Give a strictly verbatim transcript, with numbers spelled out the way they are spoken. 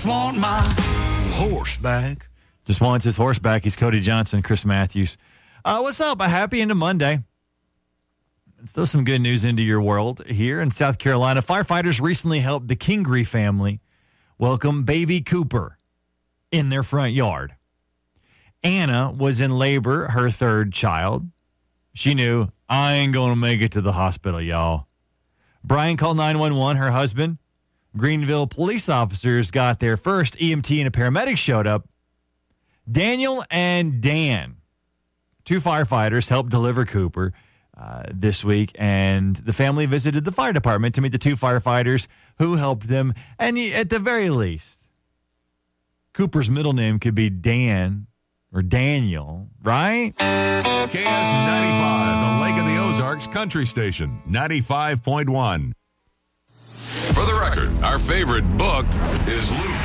just want my horse back. Just wants his horse back. He's Cody Johnson, Chris Matthews. Uh, what's up? A happy into Monday. Let's throw some good news into your world here in South Carolina. Firefighters recently helped the Kingery family welcome baby Cooper in their front yard. Anna was in labor, her third child. She knew, I ain't going to make it to the hospital, y'all. Brian called nine one one, her husband. Greenville police officers got there first. E M T and a paramedic showed up. Daniel and Dan, two firefighters, helped deliver Cooper uh, this week, and the family visited the fire department to meet the two firefighters who helped them. And at the very least, Cooper's middle name could be Dan or Daniel, right? K S ninety-five, the Lake of the Ozarks country station, ninety-five point one. For the record, our favorite book is Luke.